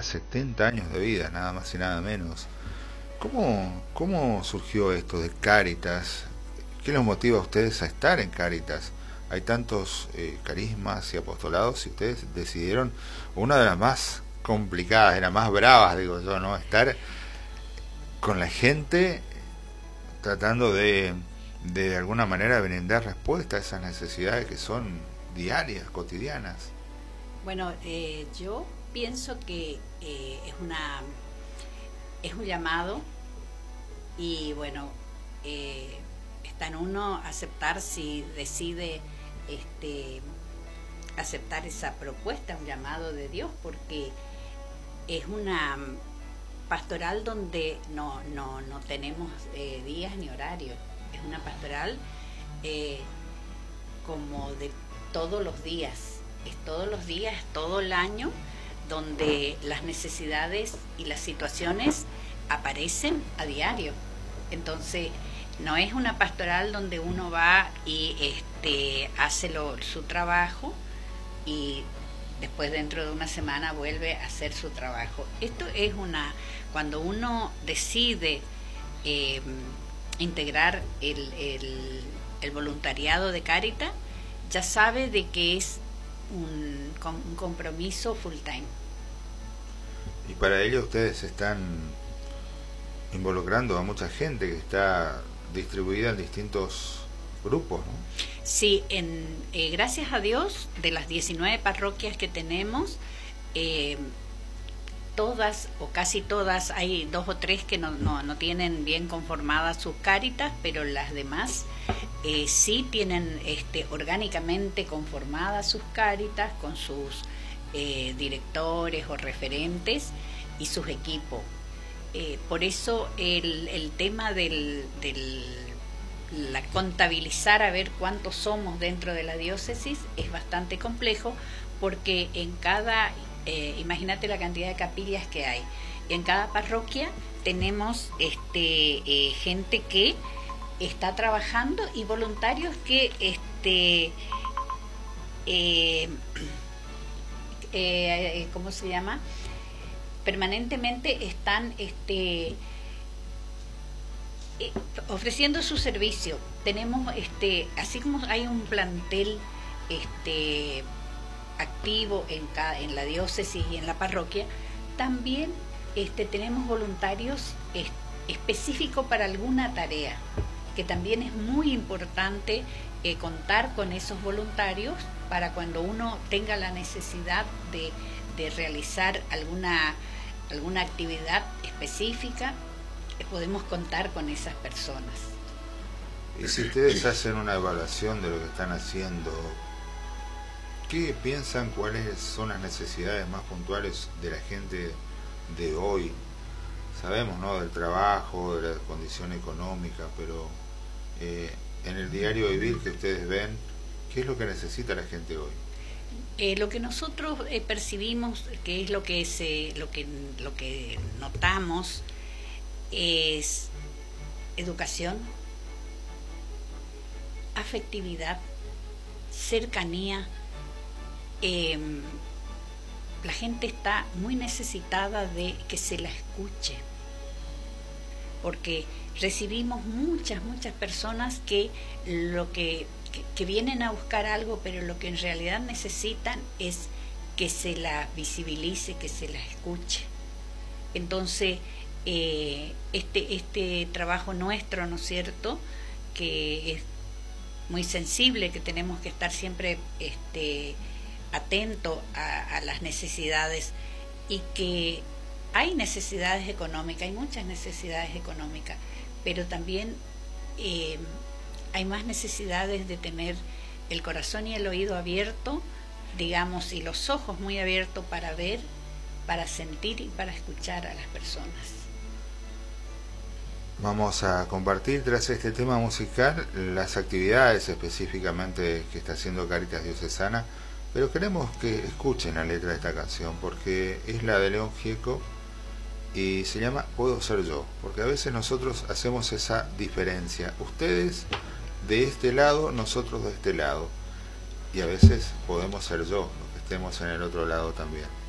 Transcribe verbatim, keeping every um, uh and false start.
setenta años de vida, nada más y nada menos. ¿Cómo, cómo surgió esto de Cáritas? ¿Qué los motiva a ustedes a estar en Cáritas? Hay tantos eh, carismas y apostolados y ustedes decidieron una de las más complicadas, de las más bravas, digo yo, ¿no? Estar con la gente tratando de, de alguna manera brindar respuesta a esas necesidades que son diarias, cotidianas. Bueno, eh, yo pienso que eh, es una es un llamado y bueno, eh, está en uno aceptar si decide este aceptar esa propuesta, un llamado de Dios, porque es una pastoral donde no no no tenemos eh, días ni horarios. Es una pastoral eh, como de todos los días. Es todos los días, todo el año, donde las necesidades y las situaciones aparecen a diario. Entonces, no es una pastoral donde uno va y este hace lo, su trabajo y después dentro de una semana vuelve a hacer su trabajo. Esto es una, cuando uno decide eh, integrar el, el, el voluntariado de Cáritas, ya sabe de que es un, un compromiso full time. Y para ello ustedes están involucrando a mucha gente que está distribuida en distintos grupos, ¿no? Sí, en, eh, gracias a Dios, de las diecinueve parroquias que tenemos, eh, todas o casi todas, hay dos o tres que no, no, no tienen bien conformadas sus Cáritas, pero las demás eh, sí tienen este, orgánicamente conformadas sus Cáritas con sus eh, directores o referentes y sus equipos. Eh, por eso el, el tema del, del la contabilizar a ver cuántos somos dentro de la diócesis es bastante complejo, porque en cada Eh, imagínate la cantidad de capillas que hay. En cada parroquia tenemos este eh, gente que está trabajando y voluntarios que este eh, eh, ¿cómo se llama? Permanentemente están este eh, ofreciendo su servicio. Tenemos este así como hay un plantel este activo en, cada, en la diócesis y en la parroquia, también este, tenemos voluntarios es, específicos para alguna tarea, que también es muy importante eh, contar con esos voluntarios para cuando uno tenga la necesidad de, de realizar alguna, alguna actividad específica, eh, podemos contar con esas personas. Y si ustedes hacen una evaluación de lo que están haciendo, ¿qué piensan cuáles son las necesidades más puntuales de la gente de hoy? Sabemos, ¿no?, del trabajo, de la condición económica, pero eh, en el diario vivir que ustedes ven, ¿qué es lo que necesita la gente hoy? Eh, lo que nosotros eh, percibimos, que es lo que se, lo que lo que notamos, es educación, afectividad, cercanía. Eh, la gente está muy necesitada de que se la escuche, porque recibimos muchas, muchas personas que lo que, que, que vienen a buscar algo, pero lo que en realidad necesitan es que se la visibilice, que se la escuche. Entonces, eh, este, este trabajo nuestro, ¿no es cierto?, que es muy sensible, que tenemos que estar siempre este atento a, a las necesidades, y que hay necesidades económicas, hay muchas necesidades económicas, pero también eh, hay más necesidades de tener el corazón y el oído abierto, digamos, y los ojos muy abiertos para ver, para sentir y para escuchar a las personas. Vamos a compartir tras este tema musical las actividades específicamente que está haciendo Cáritas Diocesana, pero queremos que escuchen la letra de esta canción porque es la de León Gieco y se llama Puedo Ser Yo, porque a veces nosotros hacemos esa diferencia, ustedes de este lado, nosotros de este lado, y a veces podemos ser yo, los que estemos en el otro lado también.